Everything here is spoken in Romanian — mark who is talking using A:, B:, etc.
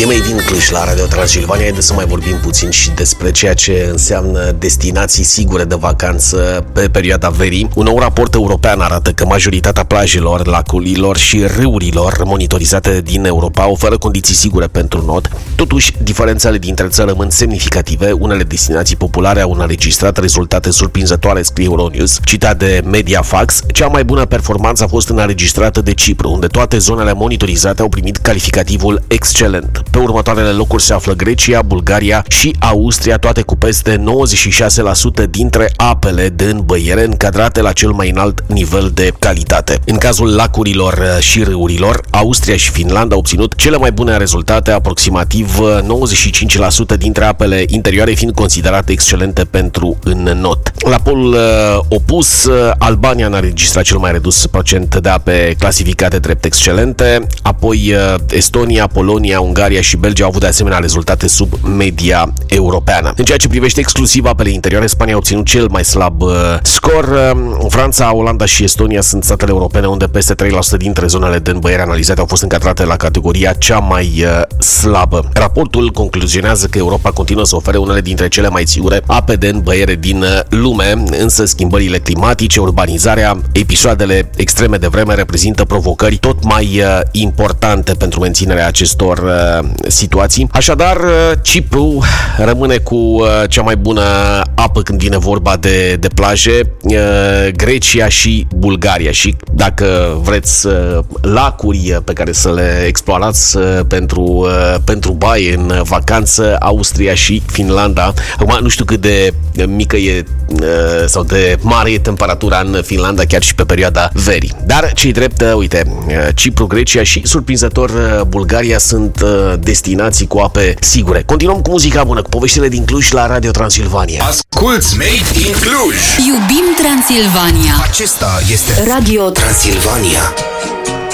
A: E Made in Cluj la Radio Transilvania. Haideți să mai vorbim puțin și despre ceea ce înseamnă destinații sigure de vacanță pe perioada verii. Un nou raport european arată că majoritatea plajelor, lacurilor și râurilor monitorizate din Europa oferă condiții sigure pentru not. Totuși, diferențele dintre țări rămân semnificative. Unele destinații populare au înregistrat rezultate surprinzătoare, scrie Euronews. Citat de Mediafax, cea mai bună performanță a fost înregistrată de Cipru, unde toate zonele monitorizate au primit calificativul excelent. Pe următoarele locuri se află Grecia, Bulgaria și Austria, toate cu peste 96% dintre apele de îmbăiere încadrate la cel mai înalt nivel de calitate. În cazul lacurilor și râurilor, Austria și Finlanda au obținut cele mai bune rezultate, aproximativ 95% dintre apele interioare fiind considerate excelente pentru înnot. La polul opus, Albania a înregistrat cel mai redus procent de ape clasificate drept excelente, apoi Estonia, Polonia, Ungaria și Belgia au avut de asemenea rezultate sub media europeană. În ceea ce privește exclusiv apele interioare, Spania a obținut cel mai slab scor. Franța, Olanda și Estonia sunt statele europene unde peste 3% dintre zonele de îmbăiere analizate au fost încadrate la categoria cea mai slabă. Raportul concluzionează că Europa continuă să ofere unele dintre cele mai sigure ape de îmbăiere din lume, însă schimbările climatice, urbanizarea, episoadele extreme de vreme reprezintă provocări tot mai importante pentru menținerea acestor situații. Așadar, Cipru rămâne cu cea mai bună apă când vine vorba de plaje, Grecia și Bulgaria. Și dacă vreți lacuri pe care să le explorați pentru baie în vacanță, Austria și Finlanda. Acum nu știu cât de mică e sau de mare e temperatura în Finlanda chiar și pe perioada verii. Dar ce-i drept, uite, Cipru, Grecia și surprinzător Bulgaria sunt destinații cu ape sigure. Continuăm cu muzica bună, cu poveștile din Cluj la Radio Transilvania.
B: Asculți Made in Cluj.
C: Iubim Transilvania.
B: Acesta este
C: Radio
B: Transilvania.